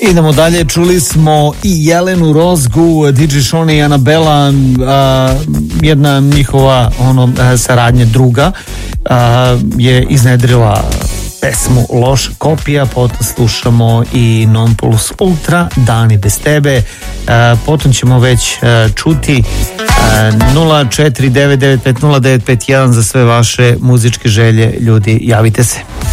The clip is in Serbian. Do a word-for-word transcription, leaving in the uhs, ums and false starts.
Idemo dalje, čuli smo i Jelenu Rozgu, D J Šone i Anabela, a, jedna njihova ono, saradnja druga a, je iznedrila pesmu Loša kopija, potom slušamo i Non Plus Ultra, Dani bez tebe, a, potom ćemo već a, čuti a, nula četiri devet devet pet nula devet pet jedan za sve vaše muzičke želje, ljudi, javite se.